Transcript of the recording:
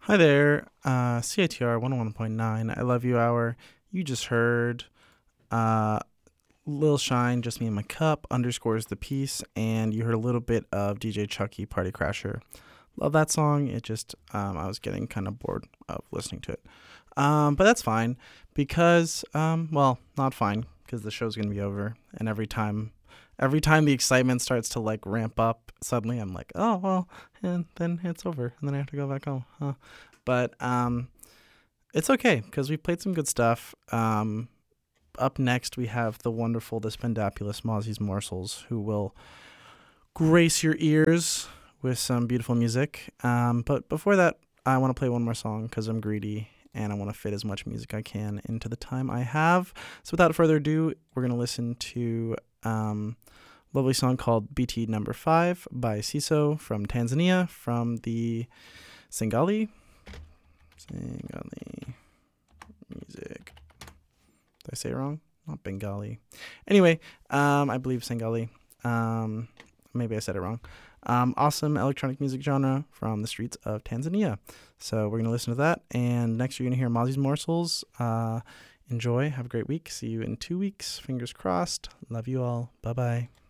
Hi there, CITR 101.9. I love you hour. You just heard uh, Lil Shine, Just Me and My Cup, underscores the piece, and you heard a little bit of DJ Chucky, Party Crasher. Love that song. It just, I was getting kind of bored of listening to it. But that's fine because, well, not fine because the show's going to be over. And every time the excitement starts to like ramp up, suddenly I'm like, oh, well, and then it's over. And then I have to go back home. Huh? But it's okay because we played some good stuff. Up next, we have the wonderful, the spendapulous Mozzie's Morsels, who will grace your ears with some beautiful music. But before that, I want to play one more song because I'm greedy and I want to fit as much music I can into the time I have. So without further ado, we're going to listen to a lovely song called BT Number 5 by Siso from Tanzania from the Singali music. Did I say it wrong? Not Bengali. Anyway, I believe Singali. Maybe I said it wrong. Awesome electronic music genre from the streets of Tanzania. So we're going to listen to that. And next you're going to hear Mozzie's Morsels. Enjoy. Have a great week. See you in 2 weeks. Fingers crossed. Love you all. Bye-bye.